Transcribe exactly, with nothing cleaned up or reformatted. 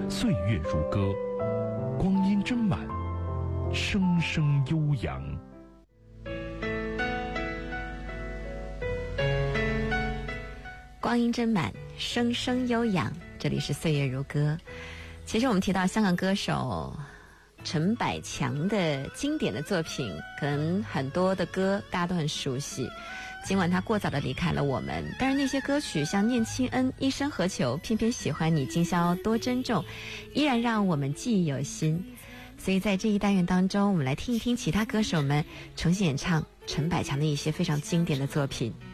岁月如歌，光阴真满，声声悠扬。 光阴真满，声声悠扬。这里是岁月如歌。其实我们提到香港歌手陈百强的经典的作品，可能很多的歌大家都很熟悉。尽管他过早的离开了我们，但是那些歌曲像念亲恩、一生何求、偏偏喜欢你、今宵多珍重，依然让我们记忆犹新。所以在这一单元当中，我们来听一听其他歌手们重新演唱陈百强的一些非常经典的作品。